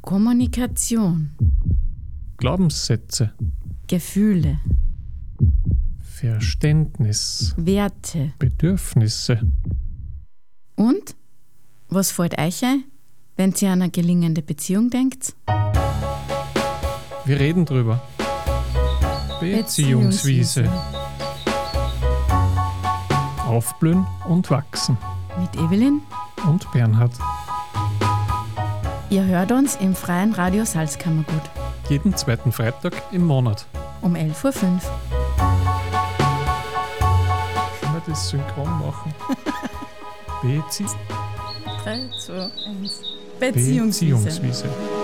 Kommunikation. Glaubenssätze. Gefühle. Verständnis. Werte. Bedürfnisse. Und? Was fällt euch ein, wenn ihr an eine gelingende Beziehung denkt? Wir reden drüber. Beziehungswiese. Aufblühen und wachsen. Mit Evelyn. Und Bernhard. Ihr hört uns im Freien Radio Salzkammergut. Jeden zweiten Freitag im Monat. Um 11.05 Uhr. Können wir das synchron machen? 3, 2, 1. Beziehungswiese.